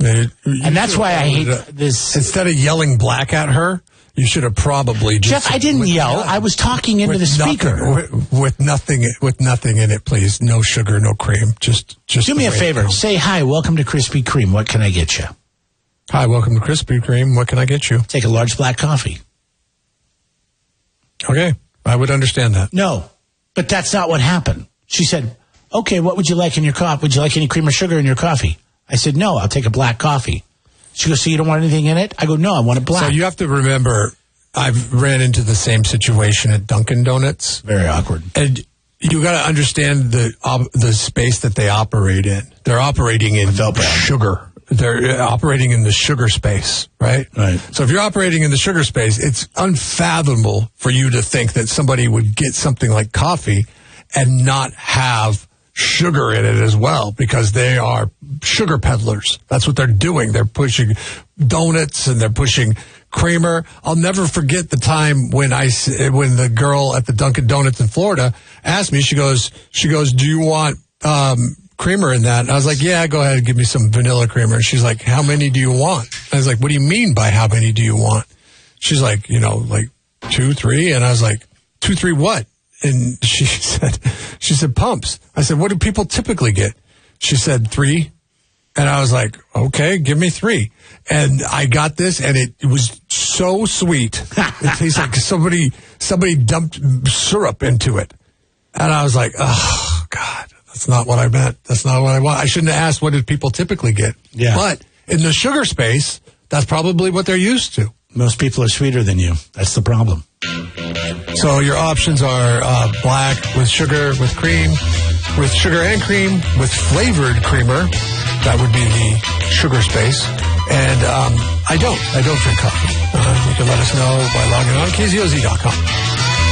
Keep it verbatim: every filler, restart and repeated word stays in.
You, you and that's why I hate uh, this. Instead of yelling black at her, you should have probably just... Jeff, I didn't yell. Nothing, I was talking into the speaker. Nothing, with, with nothing with nothing in it, please. No sugar, no cream. Just, just do me a favor. Say, hi, welcome to Krispy Kreme. What can I get you? Hi, welcome to Krispy Kreme. What can I get you? Take a large black coffee. Okay, I would understand that. No, but that's not what happened. She said, okay, what would you like in your coffee? Would you like any cream or sugar in your coffee? I said, no, I'll take a black coffee. She goes, so you don't want anything in it? I go, no, I want it black. So you have to remember, I've ran into the same situation at Dunkin' Donuts. Very awkward. And you got to understand the op- the space that they operate in. They're operating in sugar. They're operating in the sugar space, right? Right. So if you're operating in the sugar space, it's unfathomable for you to think that somebody would get something like coffee and not have sugar in it as well, because they are sugar peddlers. That's what they're doing. They're pushing donuts and they're pushing creamer. I'll never forget the time when I when the girl at the Dunkin' Donuts in Florida asked me. She goes, she goes, do you want um, creamer in that? And I was like, yeah, go ahead and give me some vanilla creamer. And she's like, how many do you want? I was like, what do you mean by how many do you want? She's like, you know, like two, three. And I was like, two, three, what? And she said, she said, pumps. I said, what do people typically get? She said, three. And I was like, okay, give me three. And I got this, and it, it was so sweet. It tastes like somebody somebody dumped syrup into it. And I was like, oh, God, that's not what I meant. That's not what I want. I shouldn't have asked, what did people typically get? Yeah. But in the sugar space, that's probably what they're used to. Most people are sweeter than you. That's the problem. So your options are uh, black with sugar, with cream, with sugar and cream, with flavored creamer. That would be the sugar space. And um, I don't. I don't drink coffee. Uh, you can let us know by logging on K Z O Z dot com.